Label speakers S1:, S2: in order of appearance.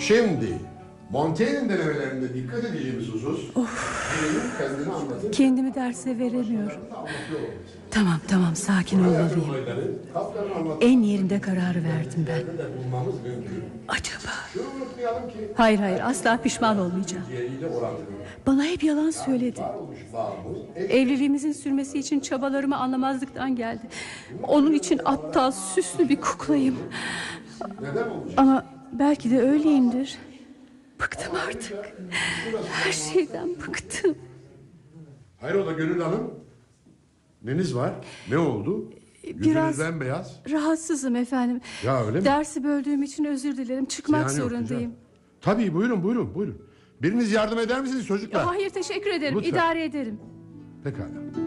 S1: Şimdi Montaigne'in denemelerinde dikkat edeceğimiz husus birinin kendini anlatır.
S2: Kendimi derse veremiyorum. Tamam sakin olmalıyım. En yerinde kararı verdim ben. Acaba? Hayır asla pişman olmayacağım. Bana hep yalan söyledi. Evliliğimizin sürmesi için çabalarımı anlamazlıktan geldi. Onun için aptal, süslü bir kuklayım. Ama belki de öyleyimdir. Bıktım artık. Her şeyden bıktım.
S1: Hayrola Gönül Hanım? Neniz var? Ne oldu?
S2: Biraz
S1: Yüzünüz bembeyaz.
S2: rahatsızım efendim.
S1: Ya öyle mi?
S2: Dersi böldüğüm için özür dilerim. Çıkmak
S1: Ziyan yok,
S2: zorundayım.
S1: güzel. Tabii buyurun. Biriniz yardım eder misiniz çocuklar?
S2: Hayır teşekkür ederim.
S1: Lütfen.
S2: İdare ederim.
S1: Pekala.